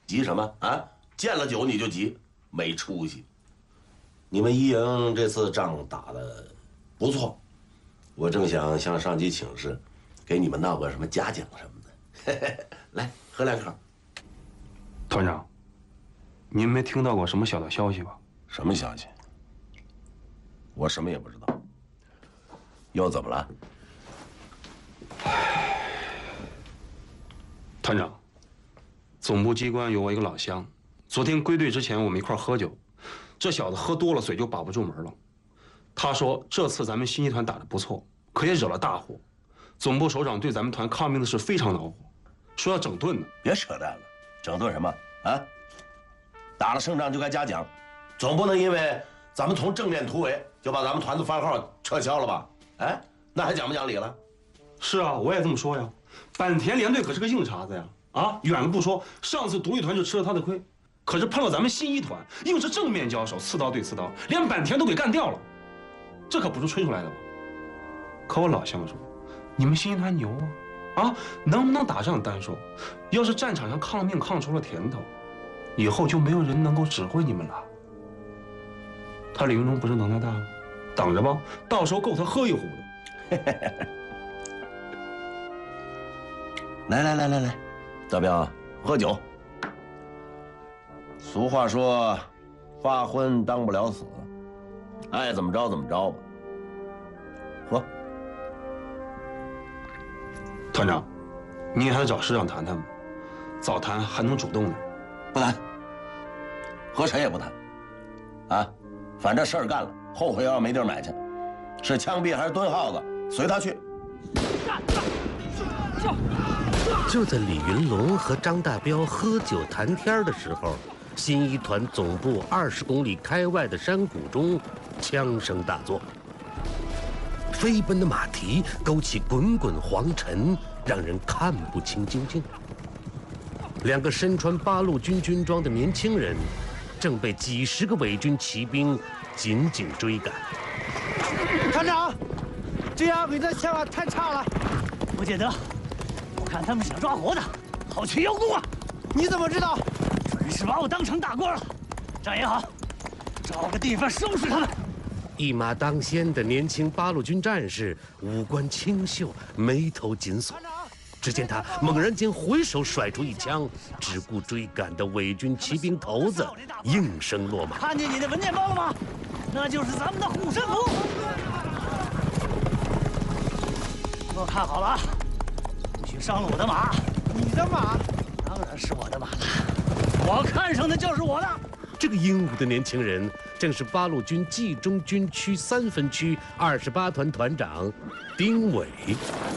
急什么啊？见了酒你就急，没出息。你们一营这次仗打得不错，我正想向上级请示，给你们闹个什么嘉奖什么的。来，喝两口。 团长，您没听到过什么小道消息吧？ 什么消息？我什么也不知道。又怎么了？ 团长，总部机关有我一个老乡，昨天归队之前我们一块喝酒，这小子喝多了嘴就把不住门了。他说这次咱们新一团打得不错，可也惹了大祸。总部首长对咱们团抗命的事非常恼火，说要整顿呢。 别扯淡了，整顿什么啊？打了胜仗就该嘉奖，总不能因为咱们从正面突围就把咱们团的番号撤销了吧？哎，那还讲不讲理了？ 是啊，我也这么说呀。坂田联队可是个硬茬子呀！啊，远了不说，上次独立团就吃了他的亏，可是碰到咱们新一团，硬是正面交手，刺刀对刺刀，连坂田都给干掉了，这可不是吹出来的吧？可我老乡说，你们新一团牛啊！啊，能不能打仗单说，要是战场上抗命抗出了甜头，以后就没有人能够指挥你们了。他李云龙不是能耐大吗？等着吧，到时候够他喝一壶的。 来，大彪，喝酒。俗话说，发昏当不了死，爱怎么着怎么着吧。喝。 团长，您还是找师长谈谈吧，早谈还能主动呢。 不谈，和谁也不谈。啊，反正事儿干了，后悔要没地儿买去，是枪毙还是蹲耗子，随他去。 就在李云龙和张大彪喝酒谈天的时候，新一团总部20公里开外的山谷中，枪声大作，飞奔的马蹄勾起滚滚黄尘，让人看不清究竟。两个身穿八路军军装的年轻人，正被几十个伪军骑兵紧紧追赶。 团长，这样伪的枪法太差了。 不见得，我看他们想抓活的，好取邀功啊！ 你怎么知道？ 准是把我当成大官了。这样也好，找个地方收拾他们。 一马当先的年轻八路军战士，五官清秀，眉头紧锁。只见他猛然间回手甩出一枪，只顾追赶的伪军骑兵头子应声落马。 看见你的文件包了吗？那就是咱们的护身符。都看好了啊！不许伤了我的马。 你的马？ 当然是我的马了。我看上的就是我的。 这个英武的年轻人，正是八路军冀中军区3分区28团团长丁伟。